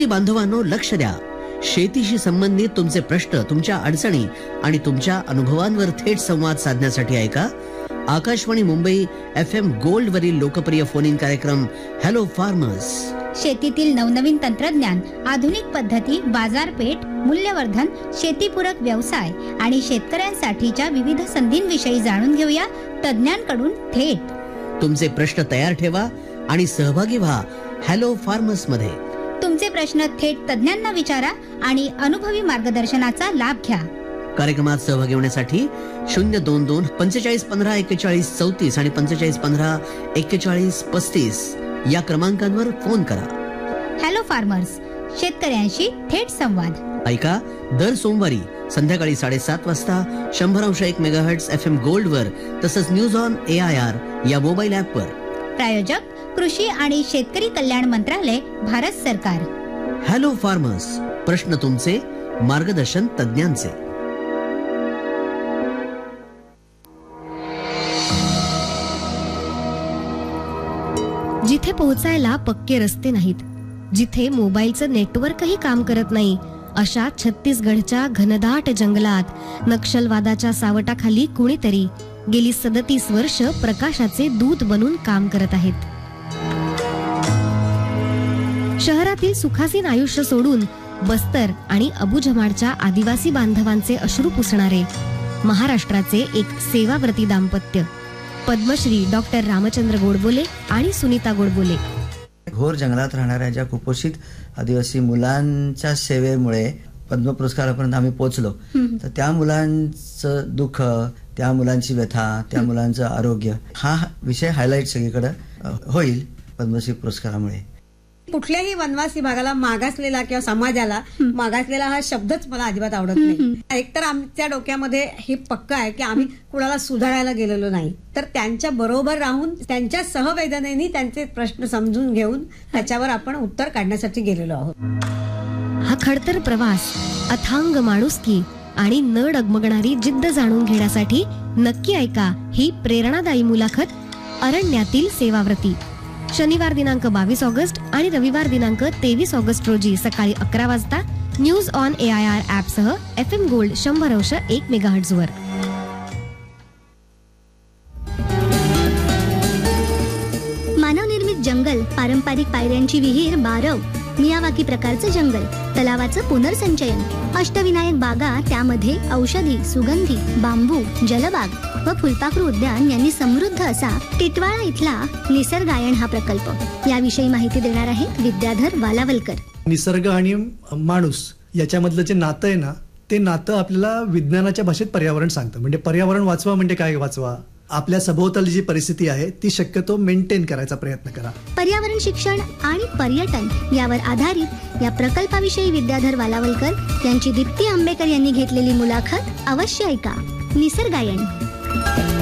बांधवांनो, लक्ष द्या. शेतीशी संबंधित तुमचे प्रश्न, तुमच्या अडचणी आणि तुमच्या अनुभवांवर थेट संवाद साधण्यासाठी ऐका आकाशवाणी मुंबई FM गोल्ड वरील लोकप्रिय फोन इन कार्यक्रम हॅलो फार्मर्स. शेतीतील नवनवीन तंत्रज्ञान, आधुनिक पद्धती, बाजारपेठ, मूल्यवर्धन, शेतीपूरक व्यवसाय आणि शेतकऱ्यांसाठीच्या विविध संधींविषयी जाणून घेऊया तज्ञांकडून थेट. तुमचे प्रश्न तयार ठेवा आणि सहभागी व्हा हॅलो फार्मर्स मध्ये. तुमचे प्रश्न थेट तज्ञांना विचारा आणि अनुभवी मार्गदर्शनाचा लाभ घ्या. कार्यक्रमात सहभागी होण्यासाठी 022 45 15 41 34 आणि 45 15 41 35 या क्रमांकांवर फोन करा. हॅलो फार्मर्स, शेतकऱ्यांशी थेट संवाद. ऐका दर सोमवारी संध्याकाळी 7:30 वाजता 100.1 मेगाहर्ट्झ FM गोल्ड वर, तसंच न्यूज ऑन AIR या मोबाईल ऍप वर. प्रायोजक कृषी आणि शेतकरी कल्याण मंत्रालय, भारत सरकार. हॅलो फार्मर्स, प्रश्न तुमचे, मार्गदर्शन तज्ञांचे. जिथे पोहोचायला पक्के रस्ते नाहीत, जिथे मोबाईलचं नेटवर्कही काम करत नाही, अशा छत्तीसगडच्या घनदाट जंगलात नक्षलवादाच्या सावटाखाली कुणीतरी गेली 37 वर्ष प्रकाशाचे दूत बनून काम करत आहेत. शहरातील सुखासीन आयुष्य सोडून बस्तर आणि अबुझमाडच्या आदिवासी बांधवांचे अश्रू पुसणारे महाराष्ट्राचे एक सेवाव्रती दाम्पत्य, पद्मश्री डॉक्टर रामचंद्र गोडबोले आणि सुनीता गोडबोले. घोर जंगलात राहणाऱ्या ज्या कुपोषित आदिवासी मुलांच्या सेवेमुळे पद्म पुरस्कारापर्यंत आम्ही पोहोचलो. तर त्या मुलांचं दुःख, त्या मुलांची व्यथा, त्या मुलांचं आरोग्य, हा विषय हायलाइट सगळीकडे होईल पद्मश्री पुरस्कारामुळे. कुठल्याही वनवासी भागाला मागासलेला किंवा समाजाला मागासलेला हा शब्दच मला अजिबात आवडत नाही. एकतर आमच्या डोक्यामध्ये हे पक्क आहे की आम्ही कुणाला सुधारायला गेलेलो नाही, तर त्यांच्या बरोबर राहून त्यांच्या सहवेदनेने त्यांचे प्रश्न समजून घेऊन त्याच्यावर आपण उत्तर काढण्यासाठी गेलेलो आहोत. हा खडतर प्रवास, अथांग माणुसकी आणि न डगमगणारी जिद्द जाणून घेण्यासाठी नक्की ऐका ही प्रेरणादायी मुलाखत अरण्यातील सेवाव्रती. शनिवार दिनांक 22 ऑगस्ट आणि रविवार दिनांक 23 ऑगस्ट रोजी सकाळी 11 वाजता न्यूज ऑन AIR ऍप सह FM गोल्ड 100.1 मेगाहर्ट्झ वर. मानवनिर्मित जंगल, पारंपरिक पायऱ्यांची विहीर, बारव, मियावाकी प्रकारचं जंगल, तलावाचं पुनर्संचयन, अष्टविनायक बागा, त्यामध्ये औषधी, सुगंधी, बांबू, जलबाग व फुलपाखरू उद्यान यांनी समृद्ध असा टिटवाळा इथला निसर्गायण हा प्रकल्प. याविषयी माहिती देणार आहेत विद्याधर वालावलकर. निसर्ग आणि माणूस याच्यामधलं जे नातं आहे ना, ते नातं आपल्याला विज्ञानाच्या भाषेत पर्यावरण सांगतं. म्हणजे पर्यावरण वाचवा म्हणजे काय वाचवा, आपल्या सभोवताली जी परिस्थिती आहे ती शक्यतो मेंटेन करायचा प्रयत्न करा. पर्यावरण शिक्षण आणि पर्यटन यावर आधारित या प्रकल्पाविषयी विद्याधर वालावलकर यांची दीप्ती आंबेकर यांनी घेतलेली मुलाखत अवश्य ऐका. निसर्गायण.